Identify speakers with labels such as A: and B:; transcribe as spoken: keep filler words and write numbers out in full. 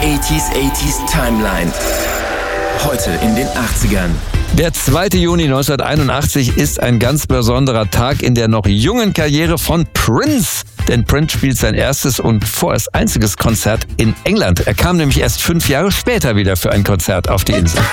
A: achtziger achtziger Timeline. Heute in den achtzigern.
B: Der zweite Juni neunzehnhunderteinundachtzig ist ein ganz besonderer Tag in der noch jungen Karriere von Prince. Denn Prince spielt sein erstes und vorerst einziges Konzert in England. Er kam nämlich erst fünf Jahre später wieder für ein Konzert auf die Insel.